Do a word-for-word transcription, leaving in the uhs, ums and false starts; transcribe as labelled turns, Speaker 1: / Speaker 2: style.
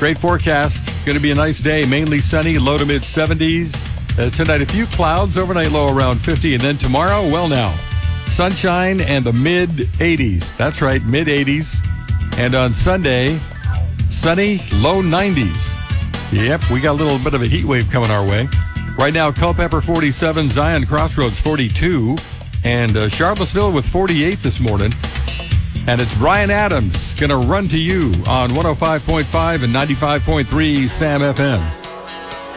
Speaker 1: Great forecast. Going to be a nice day. Mainly sunny, low to mid seventies. Uh, tonight, a few clouds. Overnight low around fifty. And then tomorrow, well now, sunshine and the mid eighties. That's right, mid eighties. And on Sunday, sunny, low nineties. Yep, we got a little bit of a heat wave coming our way. Right now, Culpeper forty-seven, Zion Crossroads forty-two, and uh, Charlottesville with forty-eight this morning. And it's Brian Adams going to run to you on one oh five point five and ninety-five point three Sam F M.